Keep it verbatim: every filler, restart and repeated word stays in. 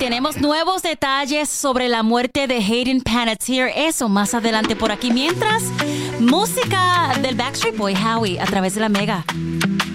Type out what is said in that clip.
tenemos nuevos detalles sobre la muerte de Hayden Panettiere. Eso más adelante por aquí. Mientras, música del Backstreet Boy, Howie, a través de la Mega.